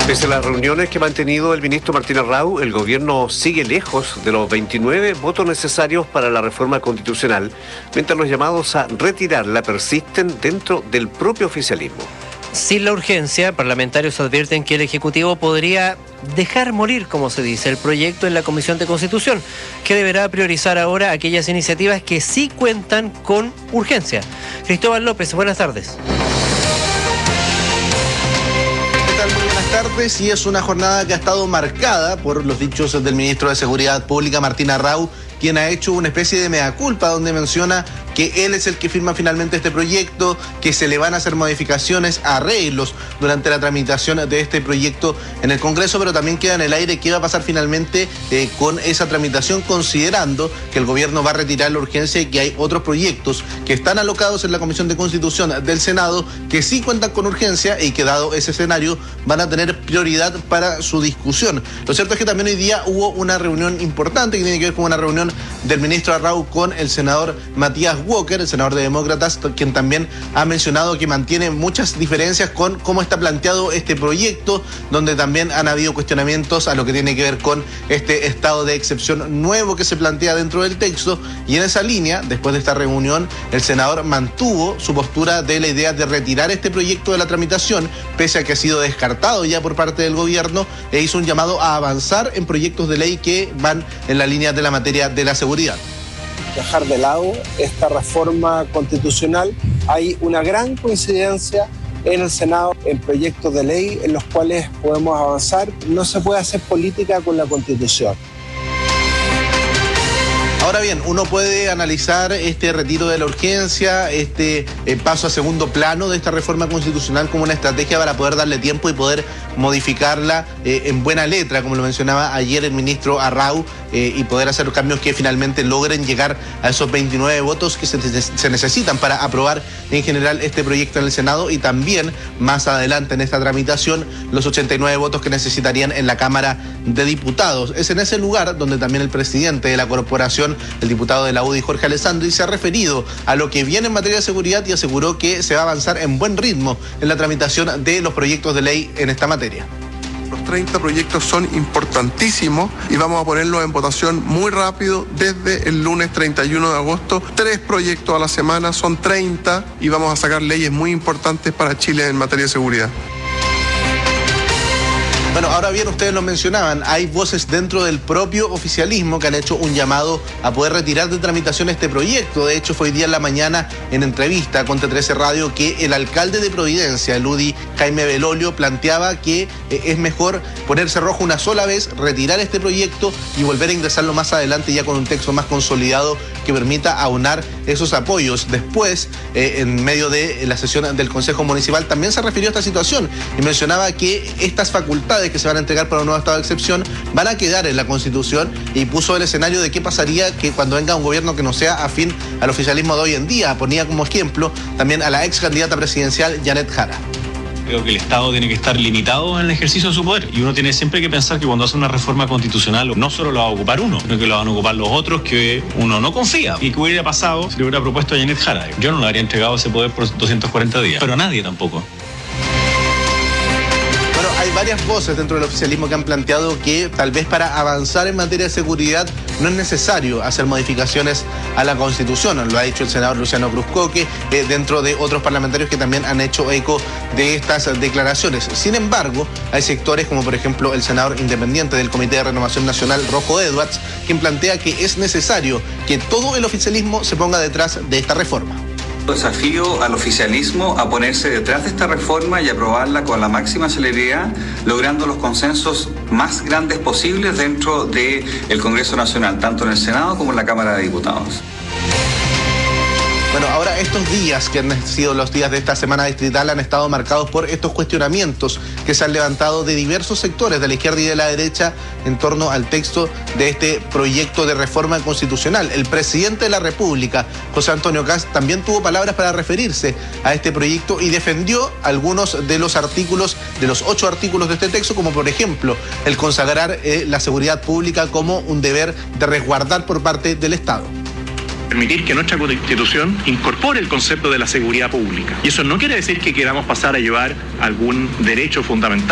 Pese a las reuniones que ha mantenido el ministro Martín Arrau, el gobierno sigue lejos de los 29 votos necesarios para la reforma constitucional, mientras los llamados a retirarla persisten dentro del propio oficialismo. Sin la urgencia, parlamentarios advierten que el Ejecutivo podría dejar morir, como se dice, el proyecto en la Comisión de Constitución, que deberá priorizar ahora aquellas iniciativas que sí cuentan con urgencia. Cristóbal López, buenas tardes. Tardes, y es una jornada que ha estado marcada por los dichos del ministro de Seguridad Pública, Martín Arrau, quien ha hecho una especie de mea culpa donde menciona que él es el que firma finalmente este proyecto, que se le van a hacer modificaciones, arreglos durante la tramitación de este proyecto en el Congreso, pero también queda en el aire qué va a pasar finalmente con esa tramitación, considerando que el gobierno va a retirar la urgencia y que hay otros proyectos que están alocados en la Comisión de Constitución del Senado que sí cuentan con urgencia y que, dado ese escenario, van a tener prioridad para su discusión. Lo cierto es que también hoy día hubo una reunión importante que tiene que ver con una reunión del ministro Arrau con el senador Matías Walker, el senador de Demócratas, quien también ha mencionado que mantiene muchas diferencias con cómo está planteado este proyecto, donde también han habido cuestionamientos a lo que tiene que ver con este estado de excepción nuevo que se plantea dentro del texto, y en esa línea, después de esta reunión, el senador mantuvo su postura de la idea de retirar este proyecto de la tramitación, pese a que ha sido descartado ya por parte del gobierno, e hizo un llamado a avanzar en proyectos de ley que van en la línea de la materia de la seguridad. Dejar de lado esta reforma constitucional. Hay una gran coincidencia en el Senado en proyectos de ley en los cuales podemos avanzar. No se puede hacer política con la Constitución. Ahora bien, uno puede analizar este retiro de la urgencia, este paso a segundo plano de esta reforma constitucional como una estrategia para poder darle tiempo y poder modificarla en buena letra, como lo mencionaba ayer el ministro Arrau, y poder hacer los cambios que finalmente logren llegar a esos 29 votos que se necesitan para aprobar en general este proyecto en el Senado, y también más adelante en esta tramitación los 89 votos que necesitarían en la Cámara de Diputados. Es en ese lugar donde también el presidente de la corporación, el diputado de la UDI, Jorge Alessandri, se ha referido a lo que viene en materia de seguridad y aseguró que se va a avanzar en buen ritmo en la tramitación de los proyectos de ley en esta materia. Los 30 proyectos son importantísimos y vamos a ponerlos en votación muy rápido desde el lunes 31 de agosto. 3 proyectos a la semana, son 30, y vamos a sacar leyes muy importantes para Chile en materia de seguridad. Bueno, ahora bien, ustedes lo mencionaban, hay voces dentro del propio oficialismo que han hecho un llamado a poder retirar de tramitación este proyecto. De hecho, fue hoy día en la mañana en entrevista con T13 Radio que el alcalde de Providencia, el UDI Jaime Belolio, planteaba que es mejor ponerse rojo una sola vez, retirar este proyecto y volver a ingresarlo más adelante ya con un texto más consolidado que permita aunar esos apoyos. Después, en medio de la sesión del Consejo Municipal, también se refirió a esta situación y mencionaba que estas facultades que se van a entregar para un nuevo estado de excepción van a quedar en la Constitución, y puso el escenario de qué pasaría que cuando venga un gobierno que no sea afín al oficialismo de hoy en día. Ponía como ejemplo también a la ex candidata presidencial Janet Jara. Creo que el Estado tiene que estar limitado en el ejercicio de su poder, y uno tiene siempre que pensar que cuando hace una reforma constitucional no solo lo va a ocupar uno, sino que lo van a ocupar los otros que uno no confía. ¿Y qué hubiera pasado si le hubiera propuesto a Janet Jara? Yo no le habría entregado ese poder por 240 días, pero nadie tampoco. Hay varias voces dentro del oficialismo que han planteado que tal vez para avanzar en materia de seguridad no es necesario hacer modificaciones a la Constitución. Lo ha dicho el senador Luciano Cruzcoque, dentro de otros parlamentarios que también han hecho eco de estas declaraciones. Sin embargo, hay sectores como por ejemplo el senador independiente del Comité de Renovación Nacional, Rocco Edwards, quien plantea que es necesario que todo el oficialismo se ponga detrás de esta reforma. Desafío al oficialismo a ponerse detrás de esta reforma y aprobarla con la máxima celeridad, logrando los consensos más grandes posibles dentro del Congreso Nacional, tanto en el Senado como en la Cámara de Diputados. Bueno, ahora estos días que han sido los días de esta semana distrital han estado marcados por estos cuestionamientos que se han levantado de diversos sectores de la izquierda y de la derecha en torno al texto de este proyecto de reforma constitucional. El presidente de la República, José Antonio Kast, también tuvo palabras para referirse a este proyecto y defendió algunos de los artículos, de los 8 artículos de este texto, como por ejemplo el consagrar la seguridad pública como un deber de resguardar por parte del Estado. Permitir que nuestra Constitución incorpore el concepto de la seguridad pública. Y eso no quiere decir que queramos pasar a llevar algún derecho fundamental